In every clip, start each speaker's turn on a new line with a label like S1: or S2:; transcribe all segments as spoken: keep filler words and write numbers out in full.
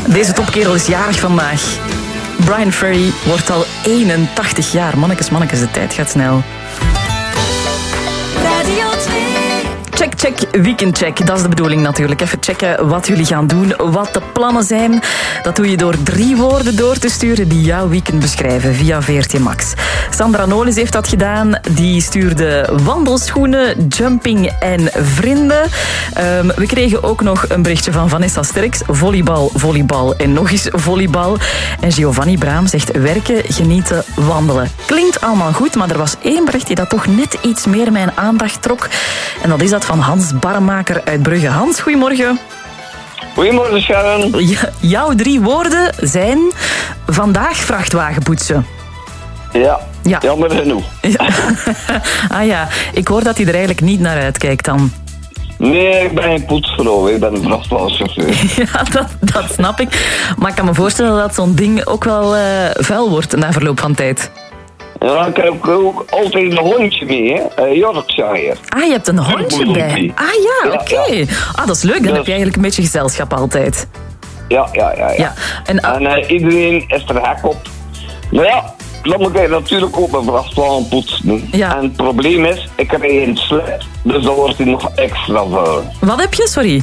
S1: Deze topkerel is jarig vandaag. Brian Ferry wordt al eenentachtig jaar. Mannekes, mannekes, de tijd gaat snel.
S2: Radio twee.
S1: Check, check, weekendcheck. Dat is de bedoeling natuurlijk. Even checken wat jullie gaan doen, wat de plannen zijn. Dat doe je door drie woorden door te sturen die jouw weekend beschrijven via V R T Max. Sandra Nolens heeft dat gedaan. Die stuurde wandelschoenen, jumping en vrienden. Um, we kregen ook nog een berichtje van Vanessa Sterks. Volleybal, volleybal en nog eens volleybal. En Giovanni Braam zegt werken, genieten, wandelen. Klinkt allemaal goed, maar er was één berichtje dat toch net iets meer mijn aandacht trok. En dat is dat van Hans Barremaker uit Brugge. Hans, goedemorgen.
S3: Goedemorgen, Sharon.
S1: Ja, jouw drie woorden zijn vandaag vrachtwagen poetsen.
S3: Ja,
S1: Ja.
S3: jammer genoeg.
S1: Ja. Ah ja, ik hoor dat hij er eigenlijk niet naar uitkijkt dan.
S3: Nee, ik ben geen poetsvrouw, ik ben een vrachtwagenchauffeur.
S1: Ja, dat, dat snap ik. Maar ik kan me voorstellen dat zo'n ding ook wel uh, vuil wordt na verloop van tijd.
S3: Ja, ik heb ook altijd een hondje mee, hè. Uh, Yorkshire.
S1: Ah, je hebt een hondje bij. Ah ja,
S3: Ja,
S1: oké. Okay.
S3: ja.
S1: Ah, dat is leuk. Dan
S3: Dus-
S1: heb je eigenlijk een beetje gezelschap altijd.
S3: Ja, ja, ja. ja.
S1: Ja. En, ah,
S3: En uh, iedereen is er hek op. Maar ja, dan moet ik natuurlijk ook mijn vrachtwagen poetsen.
S1: Ja.
S3: En het probleem is, ik heb een slip, dus dan wordt hij nog extra vuil.
S1: wat heb je? Sorry.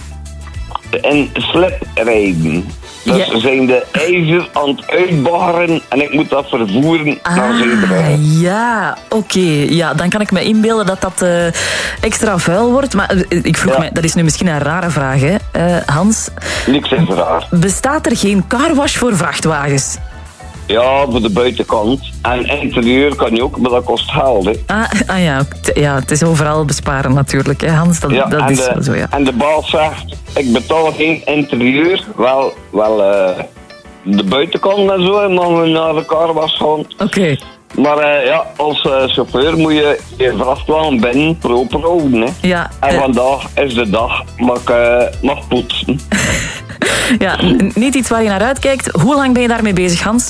S3: En slip rijden. Dus
S1: Ja.
S3: we zijn de ijzer aan het uitbaggeren en ik moet dat vervoeren naar Zeebrugge.
S1: Ah, ja, oké. Okay. Ja, dan kan ik me inbeelden dat dat uh, extra vuil wordt. Maar uh, ik vroeg
S3: Ja.
S1: me, dat is nu misschien een rare vraag, hè. Uh, Hans,
S3: Niks is raar.
S1: bestaat er geen carwash voor vrachtwagens?
S3: Ja, voor de buitenkant. En interieur kan je ook, maar dat kost geld, hè.
S1: Ah, ah ja, t- ja, het is overal besparen natuurlijk, hè, Hans. Dat,
S3: Ja,
S1: dat
S3: en,
S1: is
S3: de,
S1: wel zo, ja.
S3: en de baas zegt, ik betaal geen interieur, wel, wel uh, de buitenkant en zo, en dan we naar de carwas gaan.
S1: Oké. Okay.
S3: Maar uh, ja, als uh, chauffeur moet je je vrachtwagen binnen proper houden, hè.
S1: Ja,
S3: En
S1: uh,
S3: vandaag is de dag, mag ik uh, mag poetsen.
S1: ja, n- niet iets waar je naar uitkijkt. Hoe lang ben je daarmee bezig, Hans?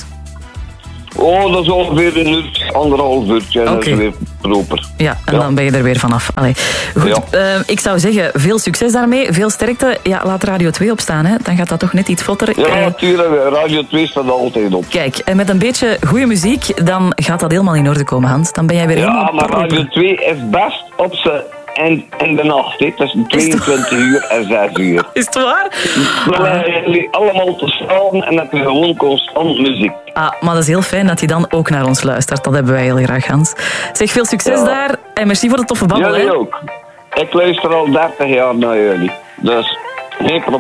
S3: Oh, dat is ongeveer een uur, anderhalf uurtje, en
S1: Oké.
S3: dat is weer proper.
S1: Ja, en
S3: Ja.
S1: dan ben je er weer vanaf. Allee. Goed,
S3: Ja.
S1: uh, ik zou zeggen, veel succes daarmee, veel sterkte. Ja, laat Radio twee opstaan, hè. Dan gaat dat toch net iets vlotter.
S3: Ja,
S1: Uh,
S3: natuurlijk, Radio twee staat altijd op.
S1: Kijk, en met een beetje goede muziek, dan gaat dat helemaal in orde komen, Hans. Dan ben jij weer
S3: Ja,
S1: helemaal
S3: maar
S1: proper.
S3: Radio twee is best op zijn en in de nacht, hè. Tussen tweeëntwintig uur en zes uur.
S1: Is het waar?
S3: Dan hebben jullie allemaal te staan en heb je gewoon constant muziek.
S1: Ah, maar dat is heel fijn dat hij dan ook naar ons luistert. Dat hebben wij heel graag, Hans. Zeg, veel succes
S3: Ja.
S1: daar en merci voor de toffe babbel.
S3: Jullie
S1: hè.
S3: ook. Ik luister al dertig jaar naar jullie. Dus geen probleem.